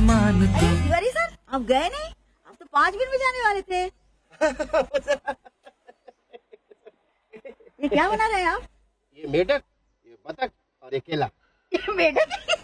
मेहमान तू। तिवारी सर, आप गए नहीं? आप तो 5 मिनट में जाने वाले थे। ये क्या बना रहे हैं आप? ये मेढक, ये बतख और ये केला। ये मेढक